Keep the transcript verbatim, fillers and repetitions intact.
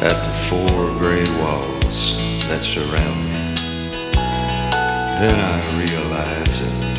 at the four gray walls that surround me. Then I realize that